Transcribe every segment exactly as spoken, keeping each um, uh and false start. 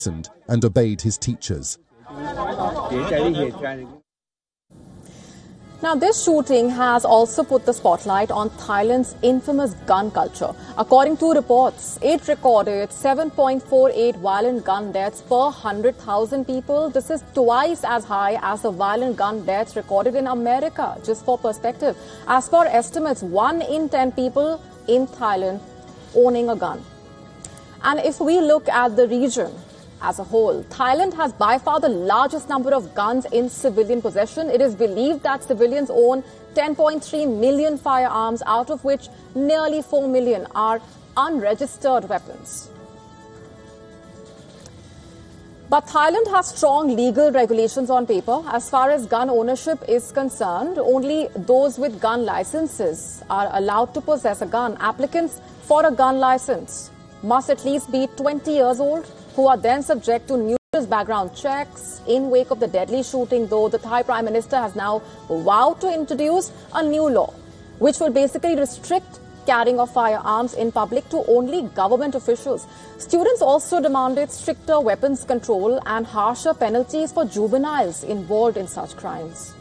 and obeyed his teachers. Now, this shooting has also put the spotlight on Thailand's infamous gun culture. According to reports, it recorded seven point four eight violent gun deaths per one hundred thousand people. This is twice as high as the violent gun deaths recorded in America. Just for perspective, as per estimates, one in ten people in Thailand owning a gun. And if we look at the region as a whole, Thailand has by far the largest number of guns in civilian possession. It is believed that civilians own ten point three million firearms, out of which nearly four million are unregistered weapons. But Thailand has strong legal regulations on paper. As far as gun ownership is concerned, only those with gun licenses are allowed to possess a gun. Applicants for a gun license must at least be twenty years old, who are then subject to numerous background checks. In wake of the deadly shooting, though, the Thai Prime Minister has now vowed to introduce a new law, which will basically restrict carrying of firearms in public to only government officials. Students also demanded stricter weapons control and harsher penalties for juveniles involved in such crimes.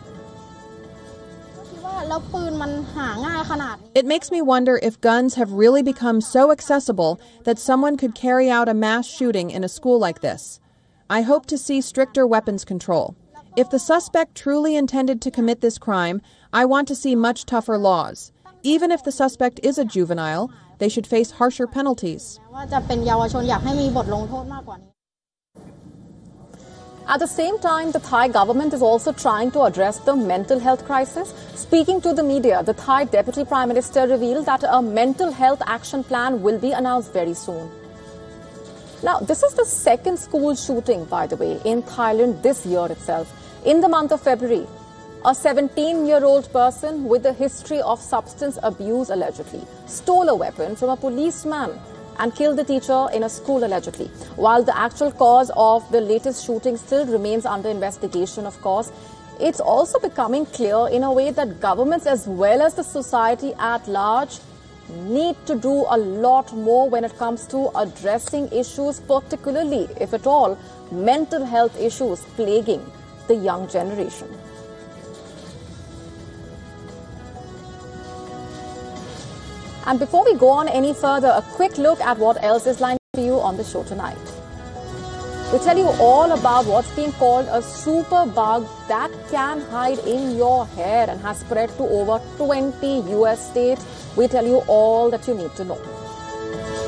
It makes me wonder if guns have really become so accessible that someone could carry out a mass shooting in a school like this. I hope to see stricter weapons control. If the suspect truly intended to commit this crime, I want to see much tougher laws. Even if the suspect is a juvenile, they should face harsher penalties. At the same time, the Thai government is also trying to address the mental health crisis. Speaking to the media, the Thai Deputy Prime Minister revealed that a mental health action plan will be announced very soon. Now, this is the second school shooting, by the way, in Thailand this year itself. In the month of February, a seventeen-year-old person with a history of substance abuse allegedly stole a weapon from a policeman and killed the teacher in a school allegedly. While the actual cause of the latest shooting still remains under investigation, of course, it's also becoming clear in a way that governments as well as the society at large need to do a lot more when it comes to addressing issues, particularly, if at all, mental health issues plaguing the young generation. And before we go on any further, a quick look at what else is lined up for you on the show tonight. We'll tell you all about what's being called a super bug that can hide in your hair and has spread to over twenty U S states. We'll tell you all that you need to know.